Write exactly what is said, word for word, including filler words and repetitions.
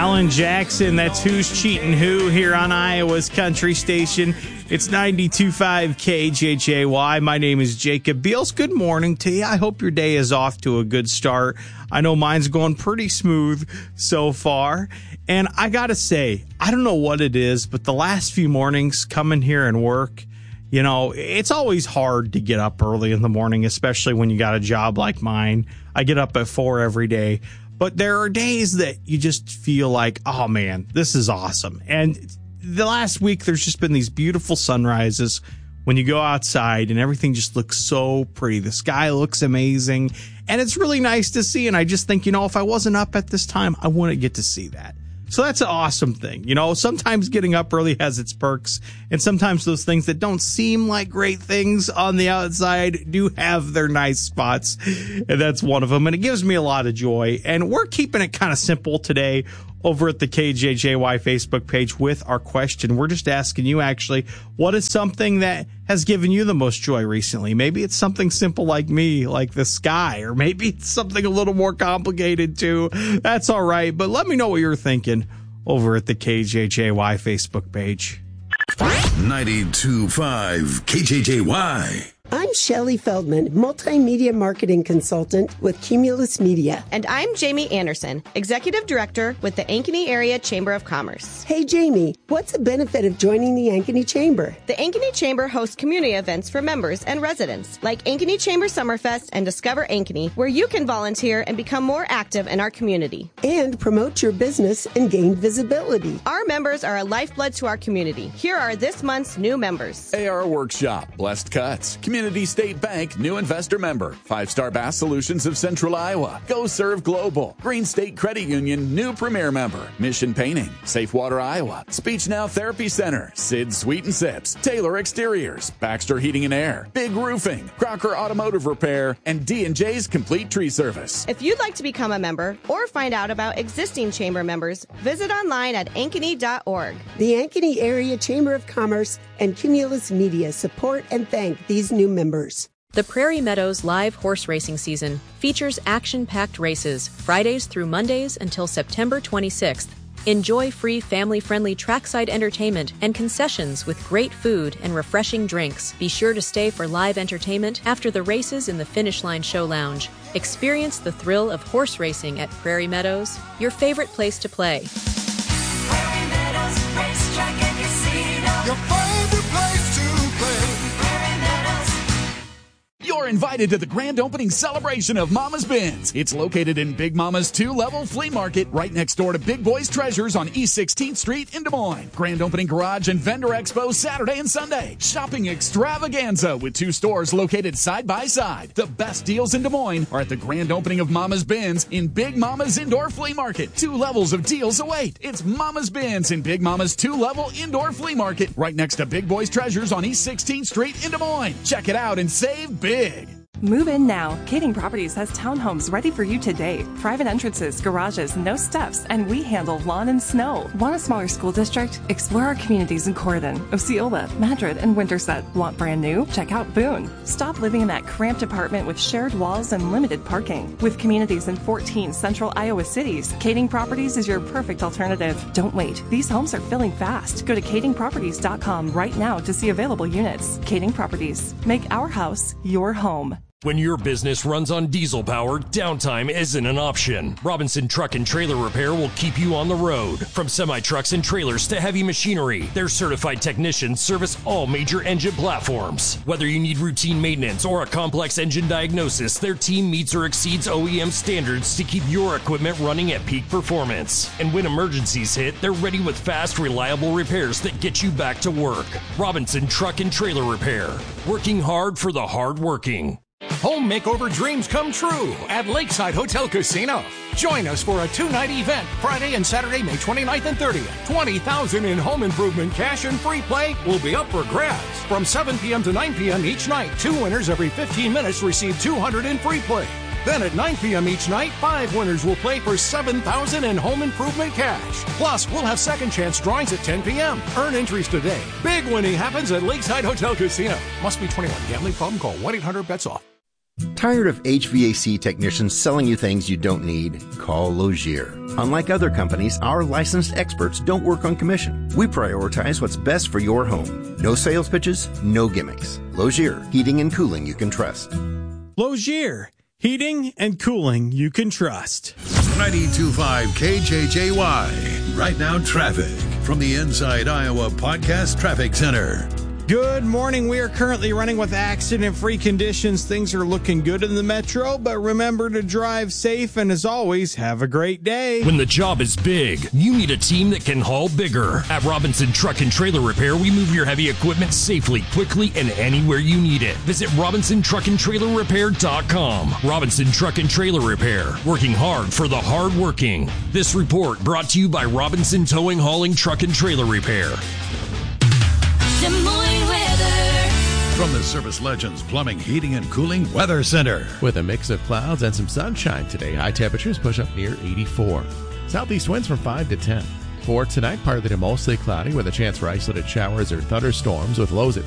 Alan Jackson, that's Who's Cheating Who here on Iowa's Country Station. It's ninety-two point five K J J Y. My name is Jacob Beals. Good morning to you. I hope your day is off to a good start. I know mine's going pretty smooth so far. And I got to say, I don't know what it is, but the last few mornings coming here and work, you know, it's always hard to get up early in the morning, especially when you got a job like mine. I get up at four every day. But there are days that you just feel like, oh, man, this is awesome. And the last week, there's just been these beautiful sunrises when you go outside and everything just looks so pretty. The sky looks amazing. And it's really nice to see. And I just think, you know, if I wasn't up at this time, I wouldn't get to see that. So that's an awesome thing. You know, sometimes getting up early has its perks, and sometimes those things that don't seem like great things on the outside do have their nice spots, and that's one of them. And it gives me a lot of joy. And we're keeping it kind of simple today over at the K J J Y Facebook page with our question. We're just asking you, actually, what is something that has given you the most joy recently? Maybe it's something simple like me, like the sky, or maybe it's something a little more complicated too. That's all right. But let me know what you're thinking over at the K J J Y Facebook page. ninety-two point five K J J Y. I'm Shelley Feldman, multimedia marketing consultant with Cumulus Media. And I'm Jamie Anderson, executive director with the Ankeny Area Chamber of Commerce. Hey, Jamie, what's the benefit of joining the Ankeny Chamber? The Ankeny Chamber hosts community events for members and residents, like Ankeny Chamber Summerfest and Discover Ankeny, where you can volunteer and become more active in our community. And promote your business and gain visibility. Our members are a lifeblood to our community. Here are this month's new members. A R Workshop, Blessed Cuts, Community State Bank, new investor member. Five Star Bass Solutions of Central Iowa. Go Serve Global. Green State Credit Union, new premier member. Mission Painting. Safe Water Iowa. Speech Now Therapy Center. Sid Sweet and Sips. Taylor Exteriors. Baxter Heating and Air. Big Roofing. Crocker Automotive Repair. And D and J's Complete Tree Service. If you'd like to become a member or find out about existing chamber members, visit online at ankeny dot org. The Ankeny Area Chamber of Commerce and Cumulus Media support and thank these new members. The Prairie Meadows live horse racing season features action-packed races Fridays through Mondays until September twenty-sixth. Enjoy free family-friendly trackside entertainment and concessions with great food and refreshing drinks. Be sure to stay for live entertainment after the races in the Finish Line Show Lounge. Experience the thrill of horse racing at Prairie Meadows, your favorite place to play. Prairie Meadows Racetrack and Casino. Your favorite place to play. Prairie Meadows. You're invited to the grand opening celebration of Mama's Bins. It's located in Big Mama's two-level flea market right next door to Big Boys Treasures on East sixteenth Street in Des Moines. Grand opening garage and vendor expo Saturday and Sunday. Shopping extravaganza with two stores located side by side. The best deals in Des Moines are at the grand opening of Mama's Bins in Big Mama's Indoor Flea Market. Two levels of deals await. It's Mama's Bins in Big Mama's two-level indoor flea market right next to Big Boys Treasures on East sixteenth Street in Des Moines. Check it out and save big. Move in now. Kading Properties has townhomes ready for you today. Private entrances, garages, no steps, and we handle lawn and snow. Want a smaller school district? Explore our communities in Corydon, Osceola, Madrid, and Winterset. Want brand new? Check out Boone. Stop living in that cramped apartment with shared walls and limited parking. With communities in fourteen central Iowa cities, Kading Properties is your perfect alternative. Don't wait. These homes are filling fast. Go to kading properties dot com right now to see available units. Kading Properties. Make our house your home. When your business runs on diesel power, downtime isn't an option. Robinson Truck and Trailer Repair will keep you on the road. From semi-trucks and trailers to heavy machinery, their certified technicians service all major engine platforms. Whether you need routine maintenance or a complex engine diagnosis, their team meets or exceeds O E M standards to keep your equipment running at peak performance. And when emergencies hit, they're ready with fast, reliable repairs that get you back to work. Robinson Truck and Trailer Repair, working hard for the hard-working. Home makeover dreams come true at Lakeside Hotel Casino. Join us for a two-night event Friday and Saturday, May twenty-ninth and thirtieth. twenty thousand dollars in home improvement cash and free play will be up for grabs. From seven p.m. to nine p.m. each night, two winners every fifteen minutes receive two hundred dollars in free play. Then at nine p.m. each night, five winners will play for seven thousand dollars in home improvement cash. Plus, we'll have second chance drawings at ten p.m. Earn entries today. Big winning happens at Lakeside Hotel Casino. Must be twenty-one. Gambling problem? Call one eight hundred bets off. Tired of H V A C technicians selling you things you don't need? Call Logier. Unlike other companies, our licensed experts don't work on commission. We prioritize what's best for your home. No sales pitches, no gimmicks. Logier, heating and cooling you can trust. Logier, heating and cooling you can trust. ninety-two point five K J J Y. Right now, traffic from the Inside Iowa Podcast Traffic Center. Good morning. We are currently running with accident-free conditions. Things are looking good in the metro, but remember to drive safe, and as always, have a great day. When the job is big, you need a team that can haul bigger. At Robinson Truck and Trailer Repair, we move your heavy equipment safely, quickly, and anywhere you need it. Visit Robinson Truck and Trailer Repair dot com. Robinson Truck and Trailer Repair, working hard for the hard-working. This report brought to you by Robinson Towing, Hauling, Truck and Trailer Repair. Des Moines weather. From the Service Legends Plumbing, Heating, and Cooling Weather Center. With a mix of clouds and some sunshine today, high temperatures push up near eighty-four. Southeast winds from five to ten. For tonight, partly to mostly cloudy with a chance for isolated showers or thunderstorms with lows at